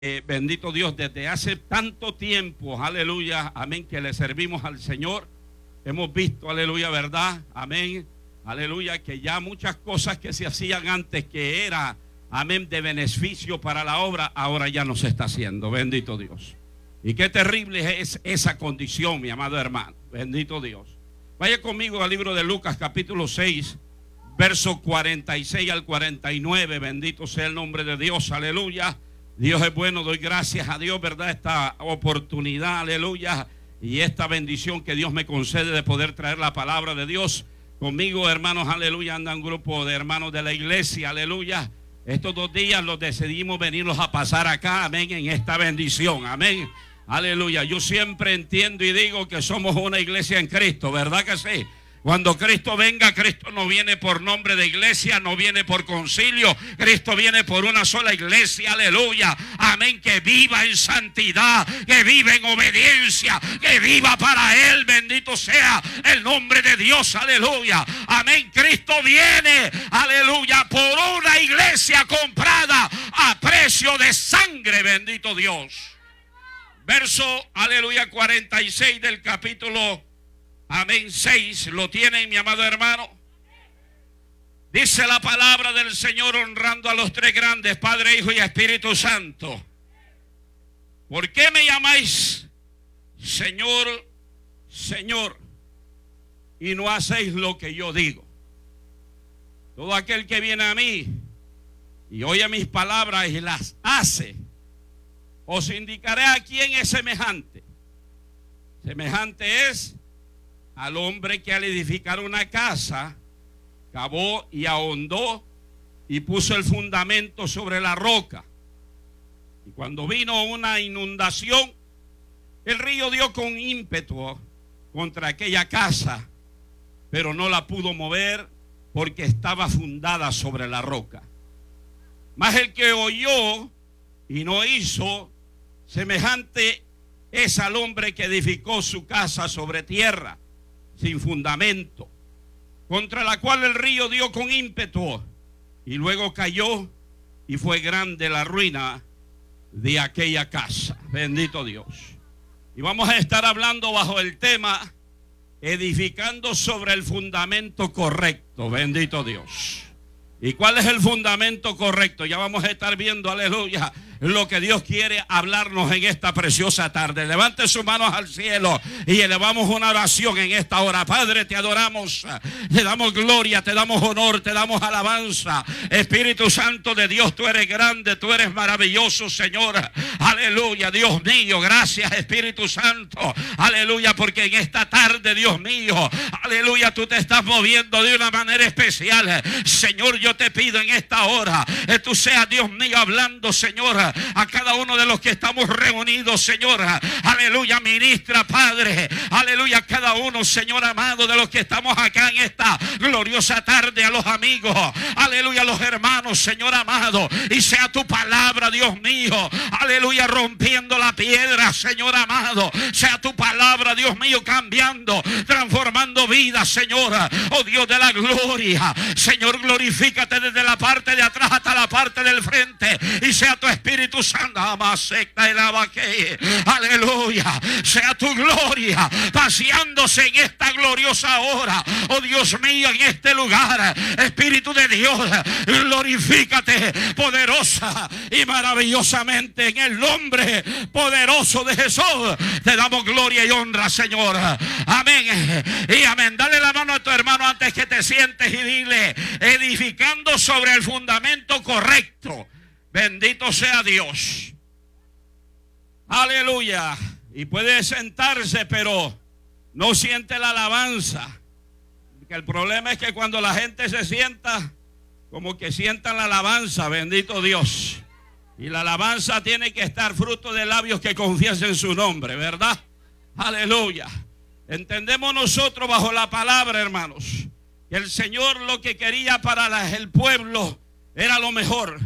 Bendito Dios, desde hace tanto tiempo, aleluya, amén, que le servimos al Señor. Hemos visto, aleluya, verdad, amén, aleluya, que ya muchas cosas que se hacían antes, que era, amén, de beneficio para la obra, ahora ya no se está haciendo. Bendito Dios. Y qué terrible es esa condición, mi amado hermano. Bendito Dios. Vaya conmigo al libro de Lucas, capítulo 6, versos 46 al 49. Bendito sea el nombre de Dios, aleluya. Dios es bueno, doy gracias a Dios, ¿verdad? Esta oportunidad, aleluya, y esta bendición que Dios me concede de poder traer la palabra de Dios. Conmigo, hermanos, aleluya, anda un grupo de hermanos de la iglesia, aleluya. Estos 2 días los decidimos venirlos a pasar acá, amén, en esta bendición, amén, aleluya. Yo siempre entiendo y digo que somos una iglesia en Cristo, ¿verdad que sí? Cuando Cristo venga, Cristo no viene por nombre de iglesia, no viene por concilio. Cristo viene por una sola iglesia, aleluya, amén, que viva en santidad, que viva en obediencia, que viva para Él. Bendito sea el nombre de Dios, aleluya, amén. Cristo viene, aleluya, por una iglesia comprada a precio de sangre, bendito Dios. Verso, aleluya, 46 del capítulo, amén, 6, ¿lo tienen, mi amado hermano? Dice la palabra del Señor, honrando a los 3 grandes, Padre, Hijo y Espíritu Santo. ¿Por qué me llamáis Señor, Señor, y no hacéis lo que yo digo? Todo aquel que viene a mí y oye mis palabras y las hace, os indicaré a quién es semejante. Semejante es al hombre que al edificar una casa, cavó y ahondó y puso el fundamento sobre la roca. Y cuando vino una inundación, el río dio con ímpetu contra aquella casa, pero no la pudo mover porque estaba fundada sobre la roca. Mas el que oyó y no hizo, semejante es al hombre que edificó su casa sobre tierra, sin fundamento, contra la cual el río dio con ímpetu y luego cayó, y fue grande la ruina de aquella casa. Bendito Dios. Y vamos a estar hablando bajo el tema edificando sobre el fundamento correcto. Bendito Dios. ¿Y cuál es el fundamento correcto? Ya vamos a estar viendo, aleluya, lo que Dios quiere hablarnos en esta preciosa tarde. Levante sus manos al cielo y elevamos una oración en esta hora. Padre, te adoramos, te damos gloria, te damos honor, te damos alabanza. Espíritu Santo de Dios, tú eres grande, tú eres maravilloso, Señor. Aleluya, Dios mío, gracias, Espíritu Santo. Aleluya, porque en esta tarde, Dios mío, aleluya, tú te estás moviendo de una manera especial. Señor, yo te pido en esta hora, tú seas, Dios mío, hablando, Señor, a cada uno de los que estamos reunidos, Señor. Aleluya, ministra, Padre, aleluya, cada uno, Señor amado, de los que estamos acá en esta gloriosa tarde, a los amigos, aleluya, a los hermanos, Señor amado, y sea tu palabra, Dios mío, aleluya, rompiendo la piedra, Señor amado, sea tu palabra, Dios mío, cambiando, transformando vidas, Señor. Oh Dios de la gloria, Señor, glorifícate desde la parte de atrás hasta la parte del frente, y sea tu Espíritu Santo, aleluya, sea tu gloria paseándose en esta gloriosa hora, oh Dios mío, en este lugar. Espíritu de Dios, glorifícate poderosa y maravillosamente en el nombre poderoso de Jesús. Te damos gloria y honra, Señor. Amén y amén. Dale la mano a tu hermano antes que te sientes y dile: edificando sobre el fundamento correcto. Bendito sea Dios. Aleluya. Y puede sentarse, pero no siente la alabanza. Porque el problema es que cuando la gente se sienta, como que sientan la alabanza. Bendito Dios. Y la alabanza tiene que estar fruto de labios que confiesen su nombre, ¿verdad? Aleluya. Entendemos nosotros bajo la palabra, hermanos, que el Señor lo que quería para el pueblo era lo mejor.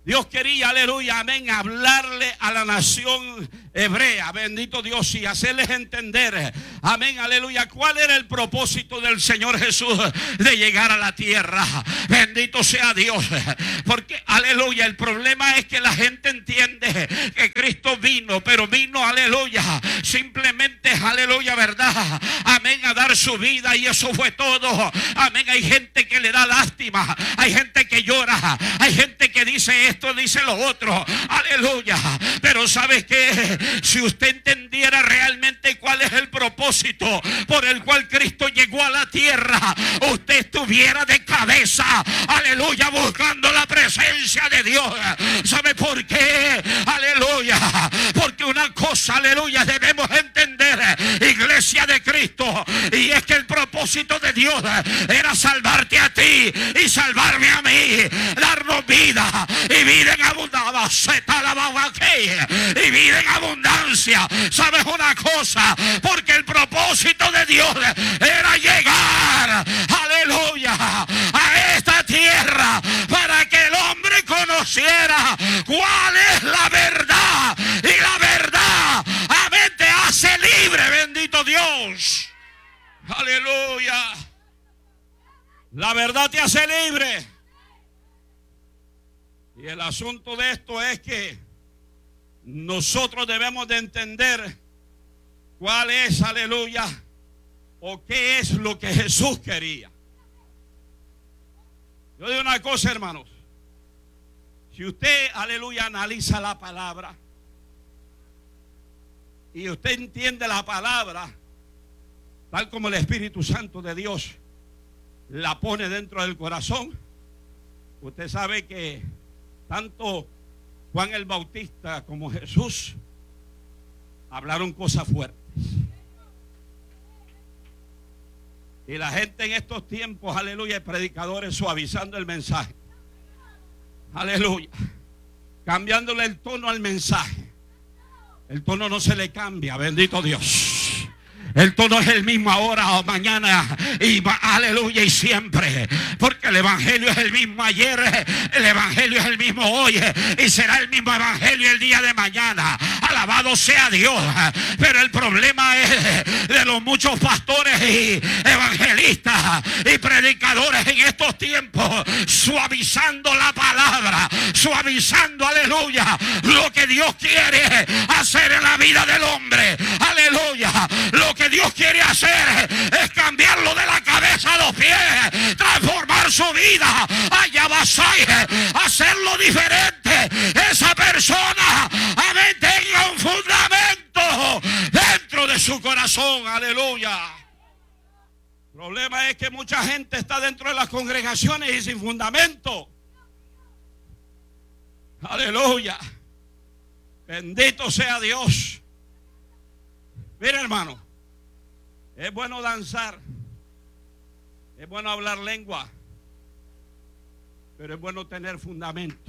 Dios quería, aleluya, amén, hablarle a la nación hebrea, bendito Dios, y hacerles entender, amén, aleluya, cuál era el propósito del Señor Jesús de llegar a la tierra. Bendito sea Dios, porque, aleluya, el problema es que la gente entiende que Cristo vino, pero vino, aleluya, simplemente, aleluya, verdad, amén, a dar su vida y eso fue todo. Amén, hay gente que le da lástima, hay gente que llora, hay gente que dice esto, dice lo otro, aleluya, pero ¿sabe qué? Si usted entendiera realmente cuál es el propósito por el cual Cristo llegó a la tierra, usted estuviera de cabeza, aleluya, buscando la presencia de Dios. ¿Sabe por qué? Aleluya, porque una cosa, aleluya, debemos entender, iglesia de Cristo, y es que el propósito de Dios era salvarte a ti y salvarme a mí, darnos vida y vida en abundancia, y vida en abundancia. ¿Sabes una cosa? Porque el propósito de Dios era llegar, aleluya, a esta tierra para que el hombre conociera cuál es la verdad, y la verdad, amén, te hace libre, bendito Dios, aleluya. La verdad te hace libre. Y el asunto de esto es que nosotros debemos de entender cuál es, aleluya, o qué es lo que Jesús quería. Yo digo una cosa, hermanos. Si usted, aleluya, analiza la palabra y usted entiende la palabra tal como el Espíritu Santo de Dios la pone dentro del corazón, usted sabe que tanto Juan el Bautista como Jesús hablaron cosas fuertes. Y la gente en estos tiempos, aleluya, predicadores suavizando el mensaje, aleluya, cambiándole el tono al mensaje. El tono no se le cambia, bendito Dios. El tono es el mismo ahora o mañana y aleluya y siempre, porque el evangelio es el mismo ayer, el evangelio es el mismo hoy y será el mismo evangelio el día de mañana. Alabado sea Dios. Pero el problema es de los muchos pastores y evangelistas y predicadores en estos tiempos, suavizando la palabra, suavizando, aleluya, lo que Dios quiere hacer en la vida del hombre. Aleluya, lo que Dios quiere hacer es cambiarlo de la cabeza a los pies, transformar su vida, allá vas a hacerlo diferente. Esa persona, amén, tenga un fundamento dentro de su corazón, aleluya. El problema es que mucha gente está dentro de las congregaciones y sin fundamento. Aleluya, bendito sea Dios. Mira, hermano, es bueno danzar, es bueno hablar lengua, pero es bueno tener fundamento.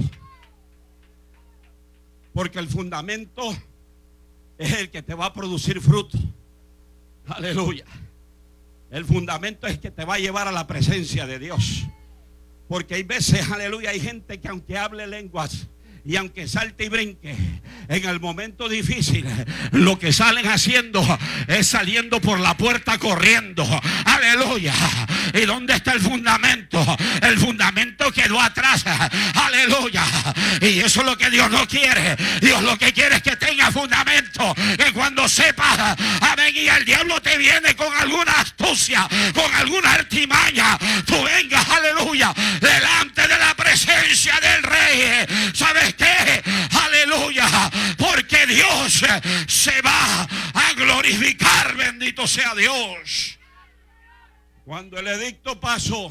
Porque el fundamento es el que te va a producir fruto. Aleluya. El fundamento es el que te va a llevar a la presencia de Dios. Porque hay veces, aleluya, hay gente que aunque hable lenguas y aunque salte y brinque, en el momento difícil, lo que salen haciendo es saliendo por la puerta corriendo. Aleluya. ¿Y dónde está el fundamento? El fundamento quedó atrás. Aleluya. Y eso es lo que Dios no quiere. Dios lo que quiere es que tenga fundamento. Que cuando sepas, amén, y el diablo te viene con alguna astucia, con alguna artimaña, tú vengas, aleluya, delante de la presencia del Rey. ¿Sabes qué? Aleluya. Porque Dios se va a glorificar. Bendito sea Dios. Cuando el edicto pasó,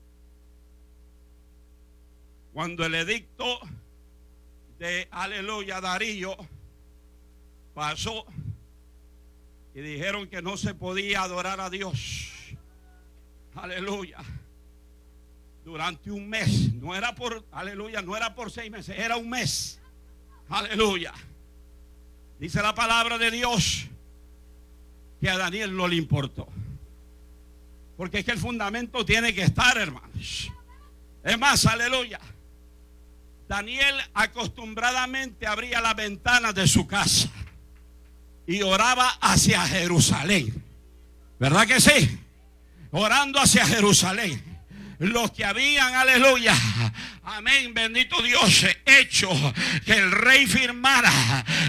cuando el edicto de, aleluya, Darío pasó y dijeron que no se podía adorar a Dios, aleluya, durante un mes, no era por, aleluya, no era por 6 meses, era un mes, aleluya. Dice la palabra de Dios que a Daniel no le importó. Porque es que el fundamento tiene que estar, hermanos. Es más, aleluya, Daniel acostumbradamente abría las ventanas de su casa y oraba hacia Jerusalén. ¿Verdad que sí? Orando hacia Jerusalén. Los que habían, aleluya, amén, bendito Dios, hecho que el rey firmara